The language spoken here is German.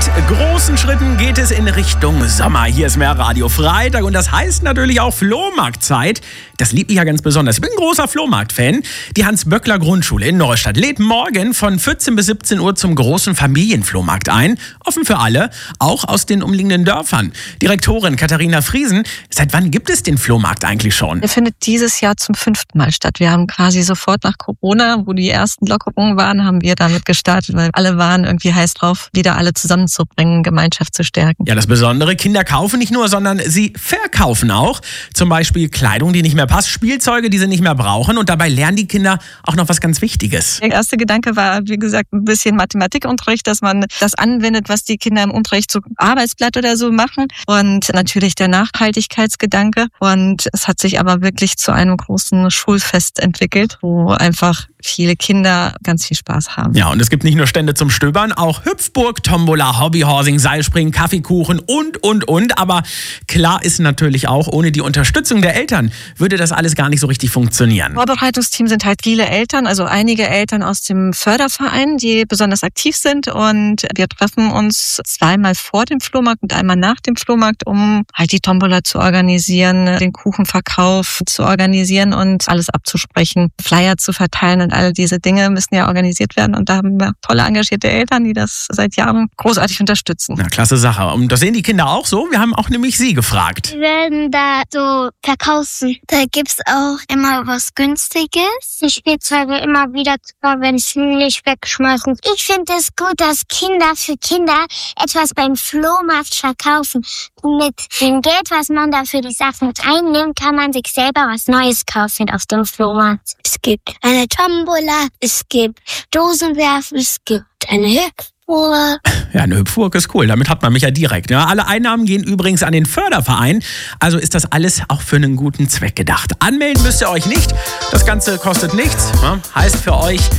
großen Schritten geht es in Richtung Sommer. Hier ist mehr Radio Freitag und das heißt natürlich auch Flohmarktzeit. Das liebt mich ja ganz besonders. Ich bin ein großer Flohmarkt-Fan. Die Hans-Böckler-Grundschule in Neustadt lädt morgen von 14 bis 17 Uhr zum großen Familienflohmarkt ein. Offen für alle, auch aus den umliegenden Dörfern. Direktorin Katharina Friesen, seit wann gibt es den Flohmarkt eigentlich schon? Er findet dieses Jahr zum 5. Mal statt. Wir haben quasi sofort nach Corona, wo die ersten Lockerungen waren, haben wir damit gestartet, weil alle waren irgendwie heiß drauf, wieder alle zusammenzubringen, Gemeinschaft zu stärken. Ja, das Besondere, Kinder kaufen nicht nur, sondern sie verkaufen auch. Zum Beispiel Kleidung, die nicht mehr passt, Spielzeuge, die sie nicht mehr brauchen. Und dabei lernen die Kinder auch noch was ganz Wichtiges. Der erste Gedanke war, wie gesagt, ein bisschen Mathematikunterricht, dass man das anwendet, was die Kinder im Unterricht so Arbeitsblatt oder so machen. Und natürlich der Nachhaltigkeitsgedanke. Und es hat sich aber wirklich zu einem großen Schulfest entwickelt, wo einfach viele Kinder ganz viel Spaß haben. Ja, und es gibt nicht nur Stände zum Stöbern, auch Hüpfburg, Tombola, Hobbyhorsing, Seilspringen, Kaffeekuchen und. Aber klar ist natürlich auch, ohne die Unterstützung der Eltern würde das alles gar nicht so richtig funktionieren. Vorbereitungsteam sind halt viele Eltern, also einige Eltern aus dem Förderverein, die besonders aktiv sind. Und wir treffen uns 2-mal vor dem Flohmarkt und einmal nach dem Flohmarkt, um halt die Tombola zu organisieren, den Kuchenverkauf zu organisieren und alles abzusprechen, Flyer zu verteilen. Und all diese Dinge müssen ja organisiert werden. Und da haben wir tolle, engagierte Eltern, die das seit Jahren großartig unterstützen. Na, klasse Sache. Und das sehen die Kinder auch so. Wir haben auch nämlich sie gefragt. Wir werden da so verkaufen. Da gibt's auch immer was Günstiges. Die Spielzeuge immer wieder zu verwenden, nicht wegschmeißen. Ich finde es gut, dass Kinder für Kinder etwas beim Flohmarkt verkaufen. Mit dem Geld, was man da für die Sachen einnimmt, kann man sich selber was Neues kaufen auf dem Flohmarkt. Es gibt eine Tombola, es gibt Dosenwerfen, es gibt eine Hüpfburg. Ja, eine Hüpfburg ist cool, damit hat man mich ja direkt. Ja, alle Einnahmen gehen übrigens an den Förderverein, also ist das alles auch für einen guten Zweck gedacht. Anmelden müsst ihr euch nicht, das Ganze kostet nichts, ja, heißt für euch